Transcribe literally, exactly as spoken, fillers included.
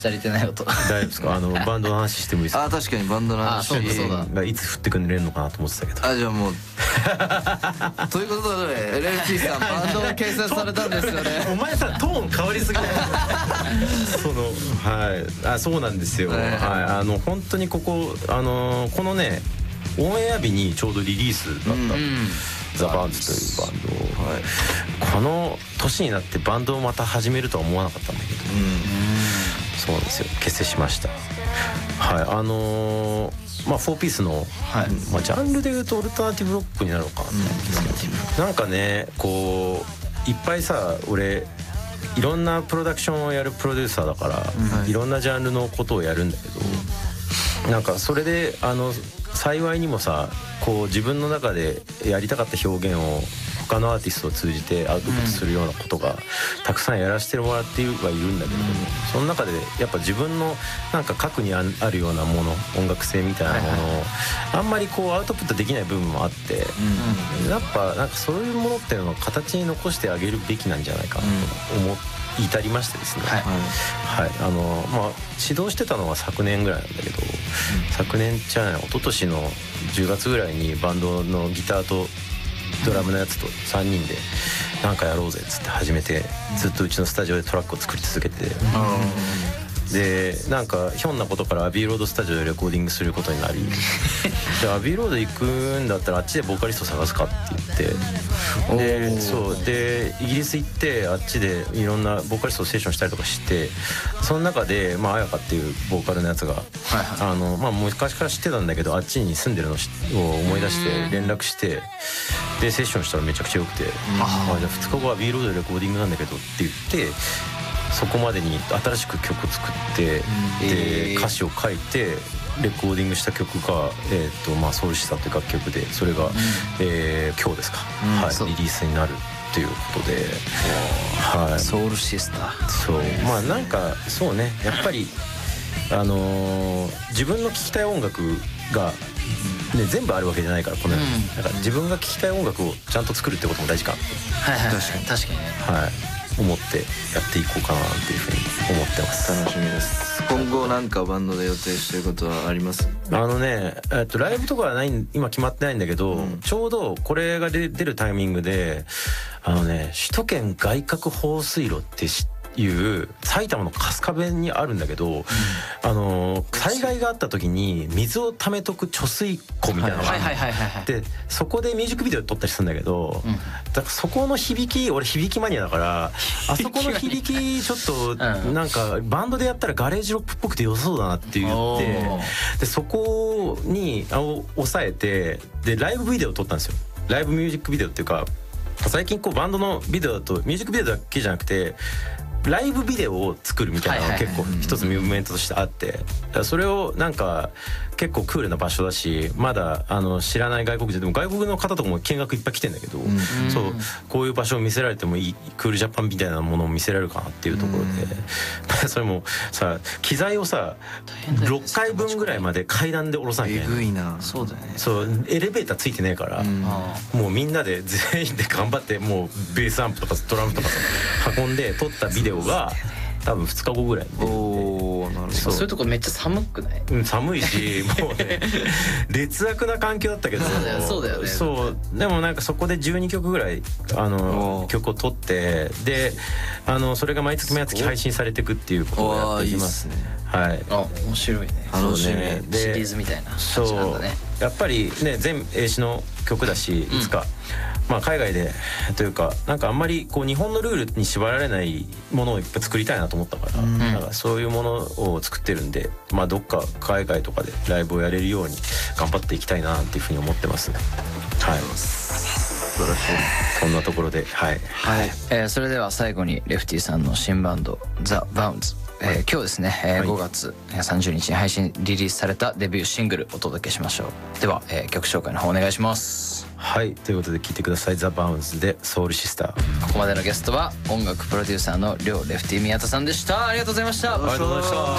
足りてない音。 大丈夫ですか？あのバンドの話してもいいですか？ あ確かにバンドの話がいつ降ってくれるのかなと思ってたけど。 あじゃあもうということで エルエフティー さんバンドを結成されたんですよね。 お前さトーン変わりすぎないそのはいあそうなんですよ、はいあの本当にここあのこのねオンエア日にちょうどリリースだった、うんザ・バウンズというバンドを、はい、この年になってバンドをまた始めるとは思わなかったんだけど、うん、そうなんですよ結成しました。はいあのー、まあフォーピースの、はいまあ、ジャンルでいうとオルタナティブロックになるのかな、うん、なんかねこういっぱいさ俺いろんなプロダクションをやるプロデューサーだから、うん、いろんなジャンルのことをやるんだけど、うん、なんかそれであの幸いにもさこう自分の中でやりたかった表現を他のアーティストを通じてアウトプットするようなことがたくさんやらせてもらってはいるんだけど、うん、その中でやっぱ自分のなんか核にあるようなもの音楽性みたいなものをあんまりこうアウトプットできない部分もあって、うん、やっぱなんかそういうものっていうのを形に残してあげるべきなんじゃないかなと思って至りましてですね、はい、はい、あのまあ指導してたのは昨年ぐらいなんだけど、うん、昨年じゃない一昨年のじゅうがつぐらいにバンドのギターとドラムのやつとさんにんでなんかやろうぜっつって始めてずっとうちのスタジオでトラックを作り続けて、でなんかひょんなことからアビーロードスタジオでレコーディングすることになりじゃあアビーロード行くんだったらあっちでボーカリスト探すかって言ってでそうでイギリス行ってあっちでいろんなボーカリストをセッションしたりとかしてその中でまあ彩香っていうボーカルのやつが、はいはい、あのまあ昔から知ってたんだけどあっちに住んでるのを思い出して連絡してでセッションしたらめちゃくちゃ良くてあじゃあふつかごはアビーロードでレコーディングなんだけどって言ってそこまでに新しく曲を作ってで歌詞を書いてレコーディングした曲がえっとまあソウルシスターという楽曲でそれがえ今日ですかはいリリースになるということではいソウルシスターそうまあなんかそうねやっぱりあの自分の聴きたい音楽がね、全部あるわけじゃないからこの世に、うん、だから自分が聴きたい音楽をちゃんと作るってことも大事かなってはいはい、はい、確かに確かにね、 はい、思ってやっていこうかなっていうふうに思ってます。 楽しみです。今後なんかバンドで予定してることはあります？ あのね、えっと、ライブとかはない今決まってないんだけど、うん、ちょうどこれが出るタイミングであのね首都圏外郭放水路って知っていう埼玉の春日部にあるんだけど、うん、あの災害があった時に水を溜めとく貯水湖みたいなのがあってそこでミュージックビデオ撮ったりするんだけど、うん、だからそこの響き俺響きマニアだからあそこの響きちょっとなんかバンドでやったらガレージロックっぽくて良さそうだなって言ってでそこにあを抑えてでライブビデオを撮ったんですよ。ライブミュージックビデオっていうか最近こうバンドのビデオだとミュージックビデオだけじゃなくてライブビデオを作るみたいなのが結構一つムーブメントとしてあってそれをなんか結構クールな場所だしまだあの知らない外国人でも外国の方とかも見学いっぱい来てんだけど、うん、そうこういう場所を見せられてもいいクールジャパンみたいなものを見せられるかなっていうところで、うん、それもさ機材をさろっかいぶんぐらいまで階段で下ろさなきゃいけない。 えぐいな。 そうだよね。 そうエレベーターついてねえから、うん、もうみんなで全員で頑張ってもうベースアンプとかドラムとか運んで撮ったビデオが多分ふつかごぐらいでおーなるほど。そういうとこめっちゃ寒くない？ うん寒いしもうね劣悪な環境だったけどそうだよそうだよね。 そうでもなんかそこでじゅうにきょくぐらいあの曲を撮ってであのそれが毎月毎月配信されていくっていうことをやっていますね。はい。 あ面白いね。 楽しみね。 シリーズみたいな感じなんだね。 やっぱりね全英詞の曲だしいつか、うん、まあ海外でというかなんかあんまりこう日本のルールに縛られないものをいっぱい作りたいなと思ったから、うん、なんかそういうものを作ってるんでまあどっか海外とかでライブをやれるように頑張っていきたいなっていうふうに思ってますね。はい。素晴らしい。そんなところではい。 はい。えー、それでは最後にレフティさんの新バンドザ・バウンズ。えー、今日ですね、えー、ごがつさんじゅうにちに配信リリースされたデビューシングルお届けしましょう。では、えー、曲紹介の方お願いします。 はいということで聴いてください。ザ・バウンズでソウルシスター。 ここまでのゲストは音楽プロデューサーの両レフティ宮田さんでした。ありがとうございました。 ありがとうございました。